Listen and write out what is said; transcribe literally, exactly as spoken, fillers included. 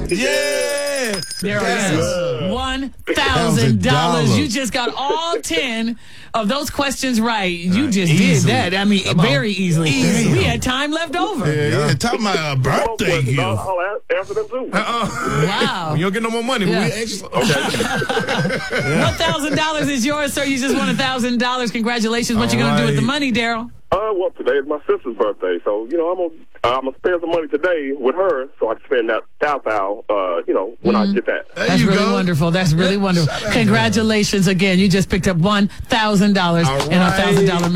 Yeah. There it is. One thousand dollars. You just got all ten of those questions right. You just Easily. did that. I mean, Come very on. easily. Easy. We had time left over. Yeah, yeah. Talking about a birthday gift. I'll, I'll answer them too. Uh-uh. Wow. You don't get no more money. Yeah. We extra. One thousand dollars is yours, sir. You just won a thousand dollars. Congratulations. What All you gonna do with the right. money, Daryl? Uh, well, today is my sister's birthday, so you know I'm gonna I'm gonna spend some money today with her, so I can spend that thou uh, you know, when Mm-hmm. I get that. There That's you really go. wonderful. That's really wonderful. Shout out to Congratulations again. You just picked up one thousand dollars All and a thousand right. dollar